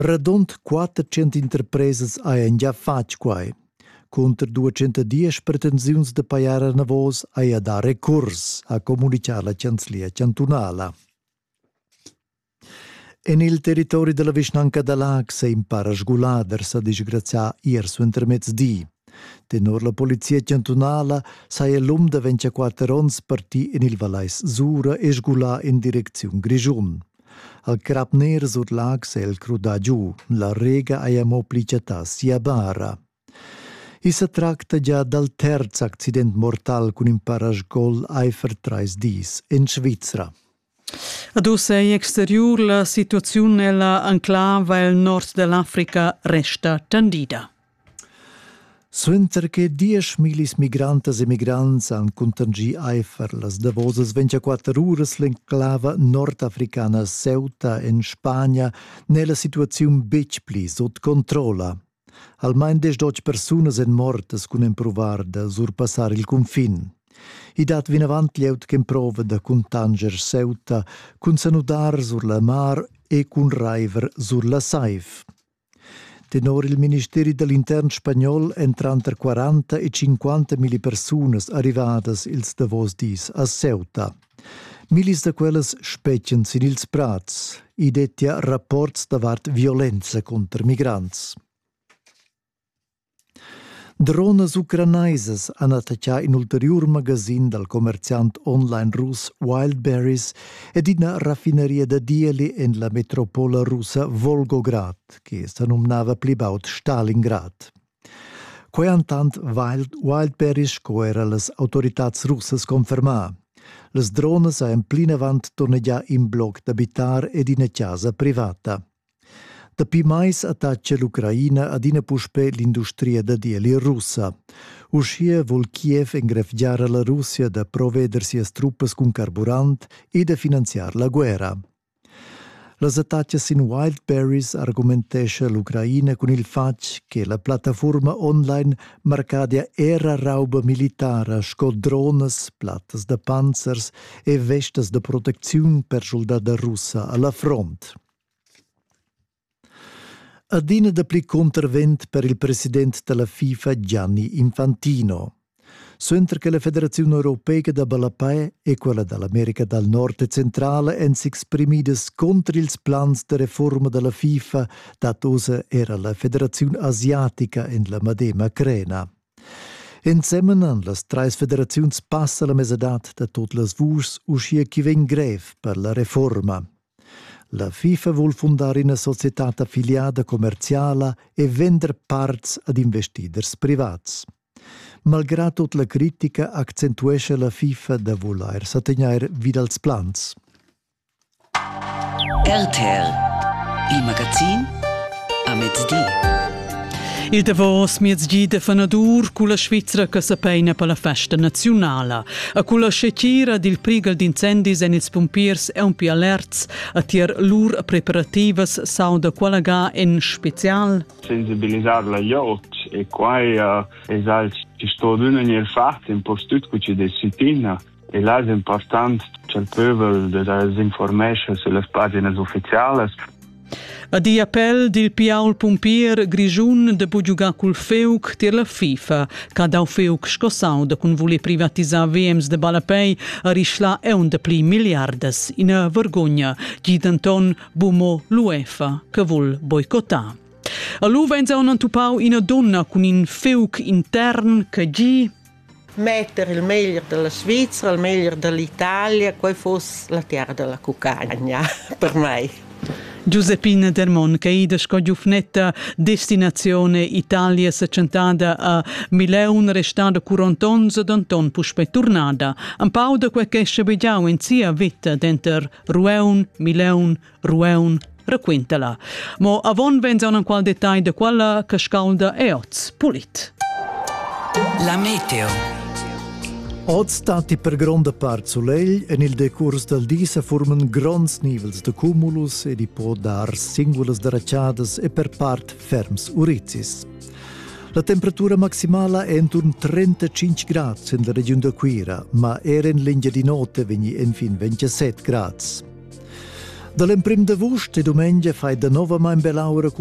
Radont 400 interpresas hajan già fatg quai. Contra 210 pretensiuns de paiar a navos ha dar recurs, a comunicar la Canzlia cantunala. En il territori della vicinanca da Lag se impara sgulader sa disgrazià ier su intermezdi. Tenor la polizia cantunala saia l'um de 24 ons partì in il Valais Sura e sgulà in direzione Grigiun. Al crap ner sur Lag se il crudà giù, la rega aia moplicatà sia bara. I se tracta già dal terzo accident mortal con impara sgol aifer 3 dis in Svizzera. Ad Ossei exterior la situazione nella enclave al nord dell'Africa resta tendida. Suenter che 10.000 migrantes e migrants han contagi aifer las davosas 24 ures l'enclava nordafricana Ceuta in Spagna nella situazione bec pli sot controlla. Almain 10 personas en mortas cun improvar da surpassar il confin. I dat vin avant lieut che improva da contanger Ceuta cun sanudar sur la mar e cun raiver sur la Saif. Tenor il Ministeri dell'Intern spagnol entran tra 40 e 50.000 personas arrivadas ils davos dis a Ceuta. Milis da quelles specien sin ils prats, i detia rapports davart violenza contra migrants. Drones ucranaises han attaccià in ulterior magazin dal commerciant online rus Wildberries ed in raffineria da Dieli in la metropola russa Volgograd, che s'annumnava plibaut Stalingrad. Quei antant Wildberries co era las autoritats russas confermà. Las drones ha in plin avant tornegià in bloc d'abitar ed in casa privata. Da pi mais attaccia l'Ucraina ad ina puspe l'industria da dieli russa. Uscia vol Kiev ingrefgiare la Russia da provveder sias truppas cun carburant e da finanziar la guerra. Las attaccias in Wildberries argumentesce l'Ucraina con il fac che la piattaforma online marcadia era rauba militara sco drones, plattas da panzers e vestas da protezione per soldada russa alla front. Adina da pli contravent per il presidente della FIFA Gianni Infantino. Suenter che la Federazione Europea da Balapae e quella dell'America del Nord e Centrale en s'exprimides contro ils plans de reforma della FIFA, dat usa era la Federazione Asiatica in la medema crena. Insieme an las 3 federaziuns passa la mesedat da tot las vurs uscia chi ven grev per la reforma. La FIFA vuol fondare una società affiliata commerciale e vender parts ad investiders privats. Malgrado tot la critica accentuesce la FIFA da voler sategnar vidals plans. RTL, il magazin a mezz'dì. Il Davos miezdi de fanadur con la Svizzera che s'appeina per la festa nazionale. A con la scetira del prigel d'incendis en ils pompiers è un pi alerts a tier lur preparativas sau da qualaga in special. Sensibilizzare la yacht e quai esal ci sto d'una fatto in postut cu ci desitina e là è importante che il pöbel da information sulle pagine ufficiali. A di appel del Piaul Pompier Grigiun de bugiuga cul feuc ter la FIFA, ca dau feuc scossau da cun vole privatizar VMs de Balapei a risla e un de pli miliardes in a vergogna, gidanton bumo l'UEFA, che vol boicotà. A lu venza un antupau in a donna cun in feuc intern che gi mettere il meglio della Svizzera, il meglio dell'Italia, poi fosse la terra della cucagna, per me. Giuseppina Dermon, che ida scogiufnetta destinazione Italia s'accentata a Mileun restata 41 d'anton puspe tornada. Un pau da quel che scebegiau in sia vita denter Rueun, Mileun, Rueun, raquintala. Mo avon venza un qual dettagl de quella che scalda e oz pulit. La meteo. Oggi stati per grande parte soleil e nel decurs del dì si formano grandi nivels de cumulus e di può dar singulas deracciadas e per part ferms urizis. La temperatura maximale è intorno 35 gradi nella regione de Quira, ma era in linea di notte vegni infine 27 gradi. Dall'emprim d'agost e domengia fai da nova mai in belaura